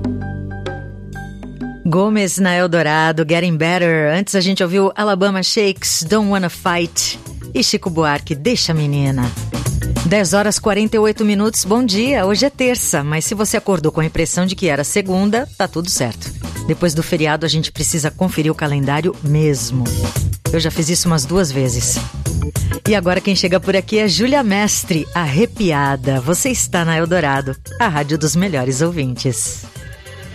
Gomes na Eldorado, Getting Better. Antes a gente ouviu Alabama Shakes, Don't Wanna Fight. E Chico Buarque, Deixa a Menina. 10h48. Bom dia, hoje é terça, mas se você acordou com a impressão de que era segunda, tá tudo certo. Depois do feriado a gente precisa conferir o calendário mesmo. Eu já fiz isso umas 2 vezes. E agora quem chega por aqui é Júlia Mestre, Arrepiada. Você está na Eldorado, a rádio dos melhores ouvintes.